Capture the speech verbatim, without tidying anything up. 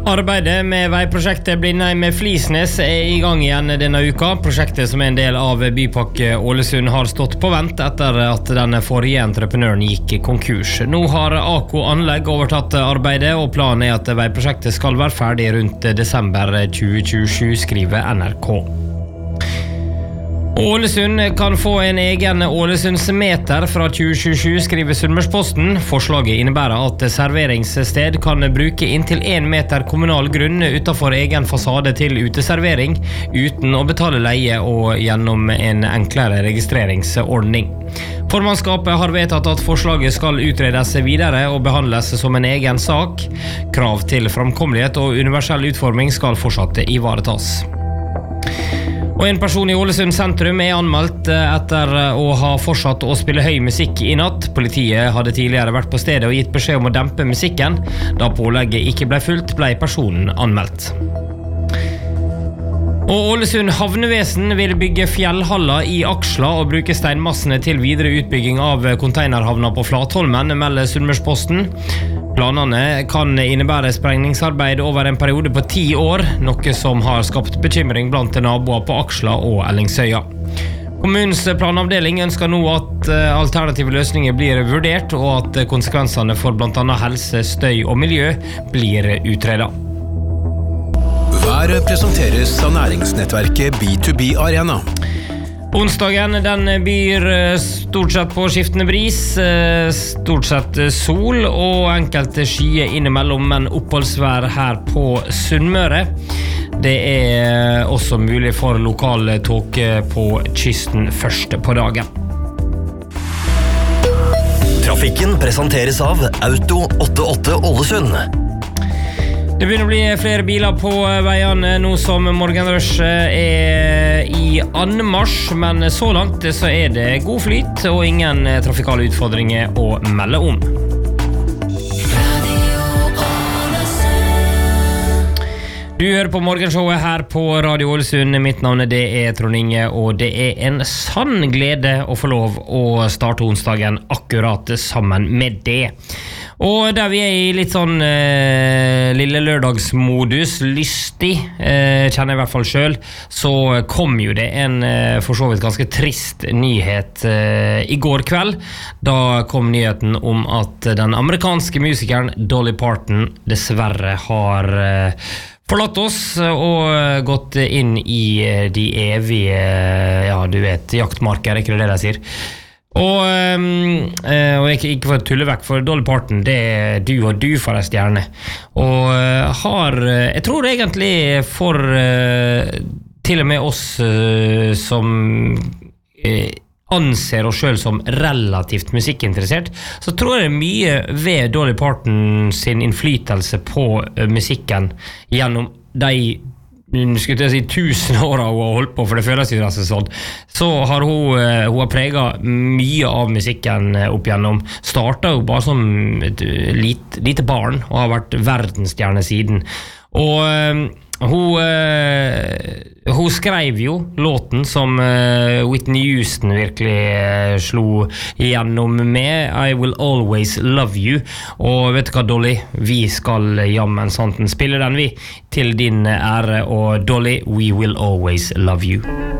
Arbeidet med veiprosjektet Blindheim-Flisnes er i gang igjen denne uka. Prosjektet som er en del av Bypakke Ålesund har stått på vent etter at den forrige entreprenøren gikk konkurs. Nå har A K Anlegg overtatt arbeidet, og planen er at veiprosjektet skal være ferdig rundt desember tjue tjuesju, skriver N R K. Ålesund kan få en egen Ålesundsmeter fra tjue tjuesju, skriver Sunnmørsposten. Forslaget innebærer at serveringssted kan bruke inntil en meter kommunal grunn utenfor egen fasade til uteservering, uten å betale leie og gjennom en enklere registreringsordning. Formannskapet har vedtatt at forslaget skal utredes videre og behandles som en egen sak. Krav til framkommelighet og universell utforming skal fortsatt ivaretas. Og en person i Ålesund sentrum er anmeldt etter å ha fortsatt å spille høy musikk i natt. Politiet hadde tidligere vært på stedet og gitt beskjed om å dempe musikken. Da pålegget ikke ble fulgt, ble personen anmeldt. Og Ålesund havnevesen vil bygge fjellhaller i Aksla og bruke steinmassene til videre utbygging av containerhavna på Flatholmen, melder Sunnmørsposten. Planene kan innebære sprengningsarbeid over en periode på ti år, noe som har skapt bekymring blant naboer på Aksla og Ellingsøya. Kommunens planavdeling ønsker nå at alternative løsninger blir vurdert, og at konsekvensene for blant annet helse, støy og miljø blir utredet. Været presenteres av næringsnettverket B to B Arena. Onsdagen den byr stort sett på skiftende bris, stort sett sol og enkelte skyer innimellom, men oppholdsvær her på Sunnmøre. Det er også mulig for lokale tåke på kysten først på dagen. Trafikken presenteres av Auto åttiåtte Ålesund. Det begynner å bli flere biler på veiene nå som morgenrushet er i anmarsj, men så langt så er det god flyt og ingen trafikale utfordringer å melde om. Du hører på morgenshowet her på Radio Ålesund. Mitt navn det er Trond Inge, og det er en sann glede å få lov å starte onsdagen akkurat sammen med det. Og der vi er i litt sånn eh, lille lørdagsmodus, lystig, eh, kjenner jeg i hvert fall selv, så kom jo det en eh, for så vidt ganske trist nyhet eh, i går kveld. Da kom nyheten om at den amerikanske musikeren Dolly Parton dessverre har eh, forlatt oss og gått inn i de evige, ja du vet, jaktmarker, er ikke det det sier? Og, um, uh, og ikke, ikke for å tulle vekk, for Dolly Parton, det er du og du for en stjerne. Og uh, har, uh, jeg tror egentlig for uh, til og med oss uh, som uh, anser oss selv som relativt musikkinteressert, så tror jeg det er mye ved Dolly Parton sin innflytelse på uh, musikken gjennom de skulle jeg si tusen år hun har holdt på, for det føles jo nesten sånn, så har hun, hun har preget mye av musikken opp igjennom. Startet jo bare som et lite, lite barn og har vært verdensstjerne siden. Og um, hun, uh, hun skrev jo låten som uh, Whitney Houston virkelig uh, slo igjennom med, I Will Always Love You. Og vet du hva, Dolly? Vi skal jammen sånn spille den vi til din ære, og Dolly, We Will Always Love You.